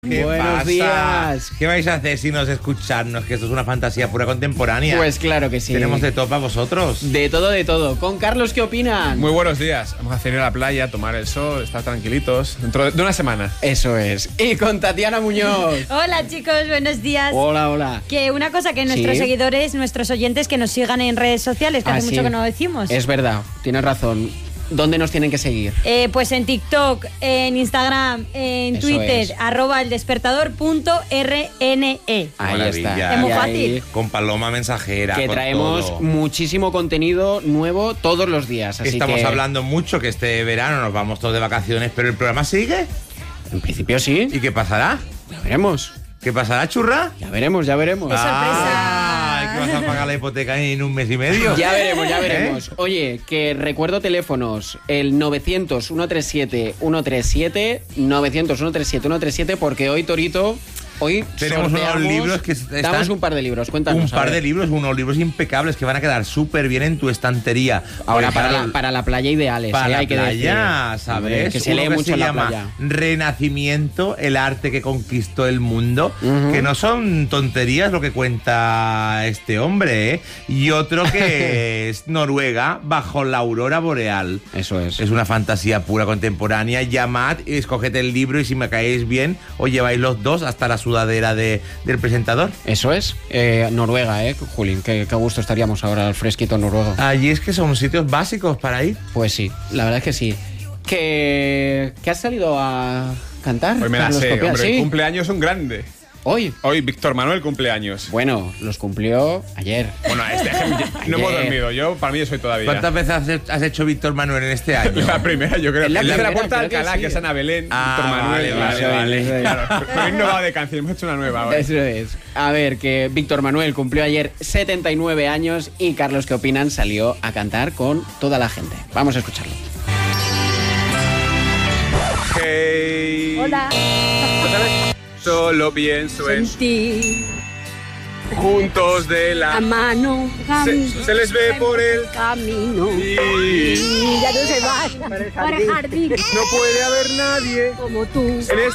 Buenos días. ¿Qué vais a hacer si nos escucharnos? Que esto es una fantasía pura contemporánea. Pues claro que sí. Tenemos de todo para vosotros. De todo, de todo. Con Carlos, ¿qué opinan? Muy buenos días. Vamos a hacer ir a la playa, tomar el sol, estar tranquilitos. Dentro de una semana. Eso es. Y con Tatiana Muñoz. Hola chicos, buenos días. Hola, hola. Que una cosa que nuestros seguidores, nuestros oyentes que nos sigan en redes sociales, que hace mucho que no lo decimos. Es verdad, tienes razón. ¿Dónde nos tienen que seguir? Pues en TikTok, en Instagram, en Eso Twitter, es. @eldespertador.rne. Ahí Maravilla. está. Es muy Y fácil. ahí Con Paloma Mensajera. que con traemos todo. muchísimo contenido nuevo todos los días. Así Estamos que, hablando mucho que este verano nos vamos todos de vacaciones, pero el programa sigue. en principio sí. ¿Y qué pasará? Ya veremos. ¿Qué pasará, churra? Ya veremos, ya veremos. ¡Qué sorpresa! Ay, que vas a pagar la hipoteca en un mes y medio. Ya veremos, ya veremos. Oye, que recuerdo teléfonos, el 900-137-137, 900-137-137, porque hoy, Torito, hoy Tenemos unos sorteamos- libros que están- damos un par de libros, cuéntanos. Un par a ver. de libros, unos libros impecables que van a quedar súper bien en tu estantería. Ahora, Por ejemplo, para la playa ideales, para la hay que playa, decir. ¿sabes? Que se Uno lee mucho se en la llama playa. Renacimiento, el arte que conquistó el mundo, Ujú. que no son tonterías lo que cuenta este hombre, ¿eh? Y otro que es Noruega bajo la aurora boreal. Eso es. Es una fantasía pura contemporánea. Llamad y escoged el libro y si me caéis bien, os lleváis los dos hasta la sudadera del presentador. Eso es. Noruega, Julín, qué gusto estaríamos ahora al fresquito noruego. Allí es que son sitios básicos para ir. Pues sí, la verdad es que sí. ¿Que has salido a cantar? Hoy me la Carlos sé, Copián? hombre. ¿Sí? El cumpleaños es un grande. Hoy. Hoy Víctor Manuel cumpleaños. Bueno, los cumplió ayer. Bueno, no hemos Ayer. dormido. Yo, para mí, yo soy todavía. ¿Cuántas veces has hecho Víctor Manuel en este año? La primera, yo creo. Es la El de la primera, Puerta de creo que Alcalá, sí. que es Ana Belén, Ah, Víctor Manuel. vale. Claro, pero he innovado de canción, hemos hecho una nueva ahora. Eso es. A ver, que Víctor Manuel cumplió ayer 79 años y Carlos, ¿qué opinan? Salió a cantar con toda la gente. Vamos a escucharlo. Hey. Hola. ¿Sabes? Solo pienso en Sentí juntos de la la... mano. Se les ve por el... camino. Y Y ya no se va. Por el jardín. no puede haber nadie Como tú. en